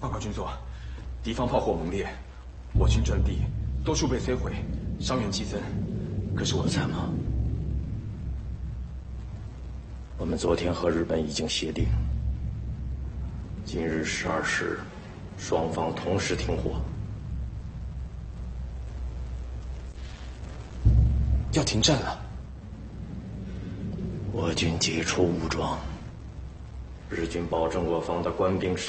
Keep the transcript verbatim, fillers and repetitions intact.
报告军座，敌方炮火猛烈，我军阵地多处被摧毁，伤员激增。可是我参谋，我们昨天和日本已经协定，今日十二时，双方同时停火。 要停战了。 我军解除武装，日军保证我方的官兵